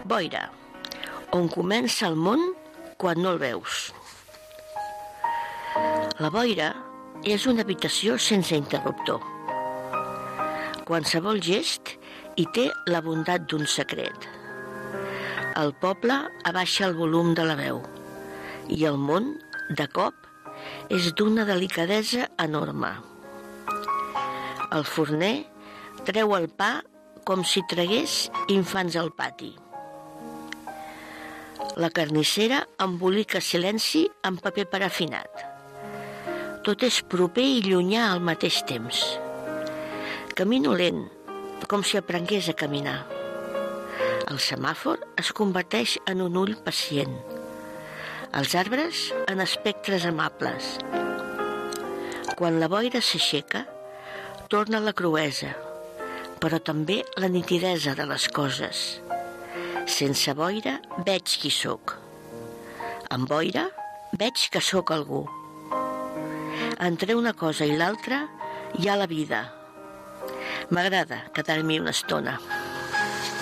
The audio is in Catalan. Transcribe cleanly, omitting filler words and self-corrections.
Boira, on comença el món quan no el veus. La boira és una habitació sense interruptor. Qualsevol gest hi té la bondat d'un secret. El poble abaixa el volum de la veu i el món, de cop, és d'una delicadesa enorme. El forner treu el pa com si tragués infants al pati. La carnissera embolica silenci amb paper parafinat. Tot és proper i llunyà al mateix temps. Camino lent, com si aprengués a caminar. El semàfor es converteix en un ull pacient. Els arbres en espectres amables. Quan la boira s'aixeca, torna la cruesa, però també la nitidesa de les coses. Sense boira veig qui sóc. Amb boira veig que sóc algú. Entre una cosa i l'altra hi ha la vida. M'agrada quedar-m'hi una estona.